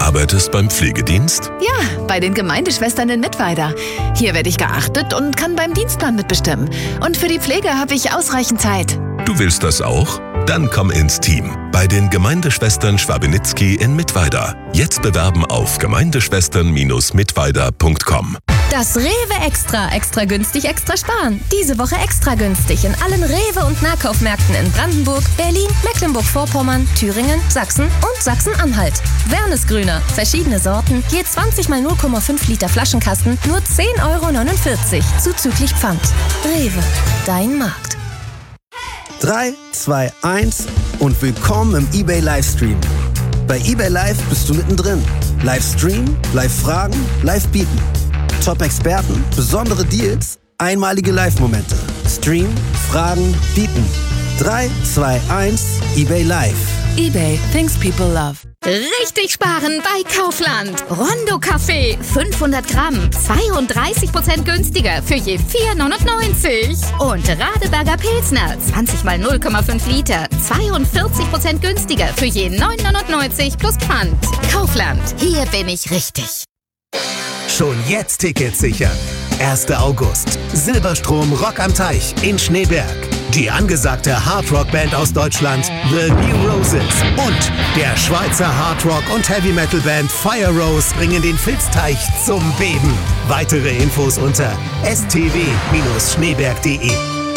arbeitest beim Pflegedienst? Ja, bei den Gemeindeschwestern in Mittweida. Hier werde ich geachtet und kann beim Dienstplan mitbestimmen. Und für die Pflege habe ich ausreichend Zeit. Du willst das auch? Dann komm ins Team bei den Gemeindeschwestern Schwabenitzky in Mittweida. Jetzt bewerben auf gemeindeschwestern-mittweida.com. Das Rewe Extra günstig, extra sparen. Diese Woche extra günstig in allen Rewe- und Nahkaufmärkten in Brandenburg, Berlin, Mecklenburg-Vorpommern, Thüringen, Sachsen und Sachsen-Anhalt. Wernesgrüner, verschiedene Sorten, je 20 mal 0,5 Liter Flaschenkasten, nur 10,49 € zuzüglich Pfand. Rewe, dein Markt. 3, 2, 1 und willkommen im eBay Livestream. Bei eBay Live bist du mittendrin. Livestream, Live-Fragen, Live-Bieten. Top-Experten, besondere Deals, einmalige Live-Momente. Stream, Fragen, Bieten. 3, 2, 1, eBay Live. eBay, things people love. Richtig sparen bei Kaufland. Rondo Kaffee, 500 Gramm, 32% günstiger für je 4,99 €. Und Radeberger Pilsner, 20 mal 0,5 Liter, 42% günstiger für je 9,99 € plus Pfand. Kaufland, hier bin ich richtig. Schon jetzt Tickets sichern. 1. August. Silberstrom Rock am Teich in Schneeberg. Die angesagte Hardrock-Band aus Deutschland, The New Roses. Und der Schweizer Hardrock- und Heavy-Metal-Band Fire Rose bringen den Filzteich zum Beben. Weitere Infos unter stw-schneeberg.de.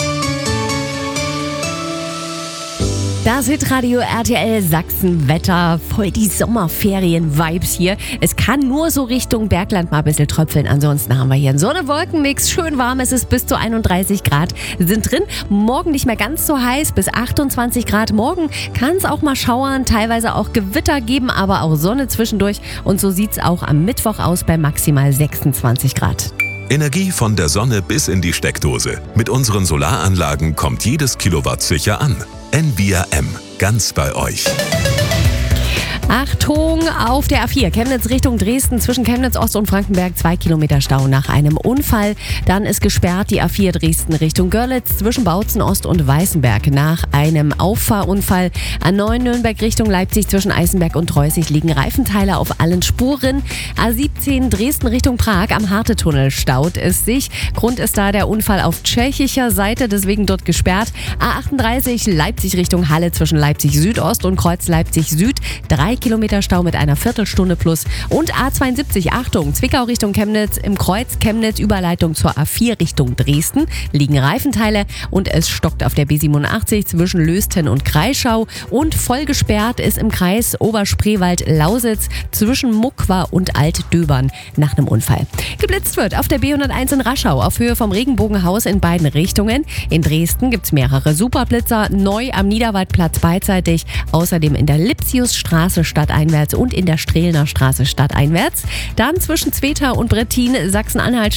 Das Hitradio RTL Sachsen-Wetter, voll die Sommerferien-Vibes hier. Es kann nur so Richtung Bergland mal ein bisschen tröpfeln. Ansonsten haben wir hier einen Sonne-Wolken-Mix. Schön warm, es ist bis zu 31 Grad sind drin. Morgen nicht mehr ganz so heiß, bis 28 Grad. Morgen kann es auch mal schauern, teilweise auch Gewitter geben, aber auch Sonne zwischendurch. Und so sieht es auch am Mittwoch aus bei maximal 26 Grad. Energie von der Sonne bis in die Steckdose. Mit unseren Solaranlagen kommt jedes Kilowatt sicher an. Envia M, ganz bei euch. Achtung, auf der A4 Chemnitz Richtung Dresden zwischen Chemnitz Ost und Frankenberg 2 Kilometer Stau nach einem Unfall. Dann ist gesperrt die A4 Dresden Richtung Görlitz zwischen Bautzen Ost und Weißenberg nach einem Auffahrunfall. A9 Nürnberg Richtung Leipzig zwischen Eisenberg und Treusig liegen Reifenteile auf allen Spuren. A17 Dresden Richtung Prag am Hartetunnel staut es sich. Grund ist da der Unfall auf tschechischer Seite, deswegen dort gesperrt. A38 Leipzig Richtung Halle zwischen Leipzig Südost und Kreuz Leipzig Süd 3 Kilometer Stau mit einer Viertelstunde plus. Und A72, Achtung, Zwickau Richtung Chemnitz, im Kreuz Chemnitz Überleitung zur A4 Richtung Dresden liegen Reifenteile und es stockt auf der B87 zwischen Lösten und Kreischau und voll gesperrt ist im Kreis Oberspreewald-Lausitz zwischen Muckwa und Altdöbern nach einem Unfall. Geblitzt wird auf der B101 in Raschau auf Höhe vom Regenbogenhaus in beiden Richtungen. In Dresden gibt es mehrere Superblitzer, neu am Niederwaldplatz beidseitig, außerdem in der Lipsiusstraße stadteinwärts und in der Strehlner Straße stadteinwärts. Dann zwischen Zweta und Brettin Sachsen-Anhalt